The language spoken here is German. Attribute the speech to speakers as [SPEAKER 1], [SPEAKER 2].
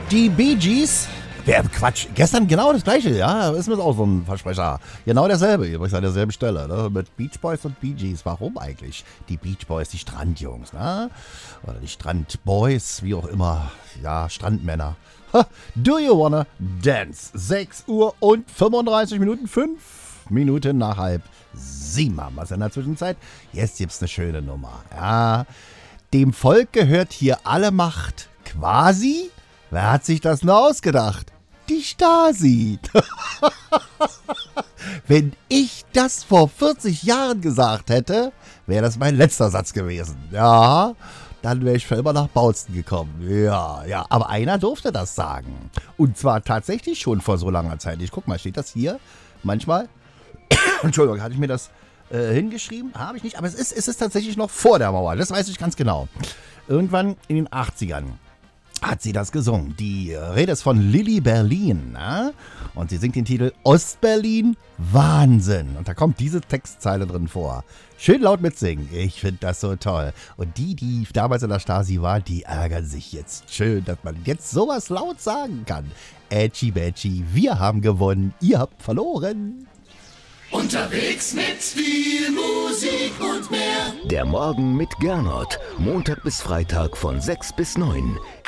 [SPEAKER 1] Die Bee Gees. Quatsch, gestern genau das gleiche, ja, ist mir auch so ein Versprecher. Genau derselbe, übrigens an derselben Stelle, ne? Mit Beach Boys und Bee Gees. Warum eigentlich? Die Beach Boys, die Strandjungs, ne? Oder die Strandboys, wie auch immer. Ja, Strandmänner. Ha, do you wanna dance? 6 Uhr und 35 Minuten, 5 Minuten nach 6:30 haben wir es in der Zwischenzeit. Jetzt gibt's eine schöne Nummer, ja. Dem Volk gehört hier alle Macht. Quasi? Wer hat sich das nur ausgedacht? Die Stasi. Wenn ich das vor 40 Jahren gesagt hätte, wäre das mein letzter Satz gewesen. Ja, dann wäre ich für immer nach Bautzen gekommen. Ja, aber einer durfte das sagen. Und zwar tatsächlich schon vor so langer Zeit. Ich guck mal, steht das hier manchmal? Entschuldigung, hatte ich mir das hingeschrieben? Habe ich nicht, aber es ist tatsächlich noch vor der Mauer. Das weiß ich ganz genau. Irgendwann in den 80ern. Hat sie das gesungen. Die Rede ist von Lilly Berlin, na? Und sie singt den Titel Ostberlin Wahnsinn. Und da kommt diese Textzeile drin vor. Schön laut mitsingen. Ich finde das so toll. Und die damals in der Stasi war, die ärgern sich jetzt. Schön, dass man jetzt sowas laut sagen kann. Ätschi Bätschi, wir haben gewonnen, ihr habt verloren.
[SPEAKER 2] Unterwegs mit viel Musik und mehr.
[SPEAKER 3] Der Morgen mit Gernot. Montag bis Freitag von 6 bis 9.